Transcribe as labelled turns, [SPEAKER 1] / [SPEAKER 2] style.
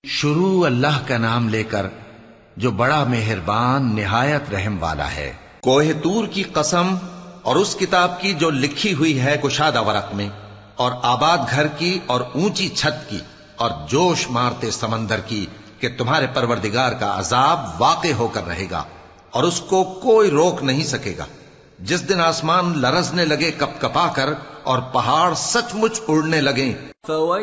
[SPEAKER 1] शुरू अल्लाह का नाम लेकर जो बड़ा मेहरबान निहायत रहम वाला है। कोहे तूर की कसम और उस किताब की जो लिखी हुई है कुशादा वरक में, और आबाद घर की और ऊंची छत की, और जोश मारते समंदर की कि तुम्हारे परवरदिगार का अजाब वाक़े होकर रहेगा और उसको कोई रोक नहीं सकेगा। जिस दिन आसमान लरजने लगे कपकपाकर और पहाड़ सचमुच उड़ने लगे।